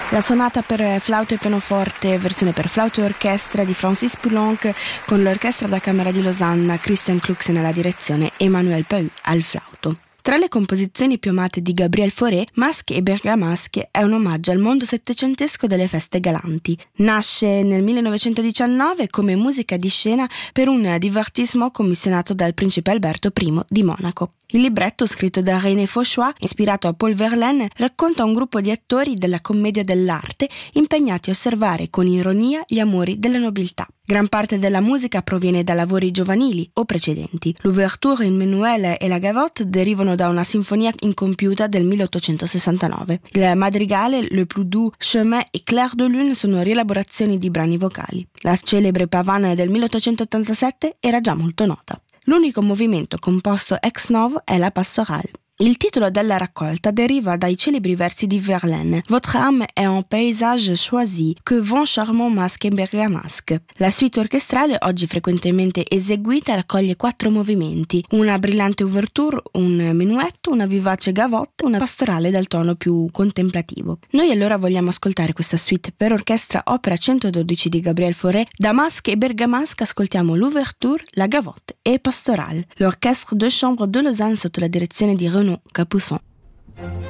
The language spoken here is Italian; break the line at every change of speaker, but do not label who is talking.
La sonata per flauto e pianoforte, versione per flauto e orchestra di Francis Poulenc, con l'orchestra da Camera di Losanna, Christian Klucksen alla direzione e Emmanuel Pahud al flauto. Tra le composizioni più amate di Gabriel Fauré, Masque et Bergamasque è un omaggio al mondo settecentesco delle feste galanti. Nasce nel 1919 come musica di scena per un divertissement commissionato dal principe Alberto I di Monaco. Il libretto, scritto da René Fauchois, ispirato a Paul Verlaine, racconta un gruppo di attori della commedia dell'arte impegnati a osservare con ironia gli amori della nobiltà. Gran parte della musica proviene da lavori giovanili o precedenti. L'ouverture, il menuet e la gavotte derivano da una sinfonia incompiuta del 1869. Il madrigale, Le plus doux chemin e Clair de lune sono rielaborazioni di brani vocali. La celebre pavane del 1887 era già molto nota. L'unico movimento composto ex novo è la pastorale. Il titolo della raccolta deriva dai celebri versi di Verlaine. Votre âme est un paysage choisi, que vont charmant masque et bergamasque. La suite orchestrale, oggi frequentemente eseguita, raccoglie 4 movimenti: una brillante ouverture, un menuetto, una vivace gavotte, una pastorale dal tono più contemplativo. Noi allora vogliamo ascoltare questa suite per orchestra opera 112 di Gabriel Fauré. Da Masque et Bergamasque ascoltiamo l'ouverture, la gavotte e pastorale. L'orchestre de chambre de Lausanne sotto la direzione di Renaud Capuçon.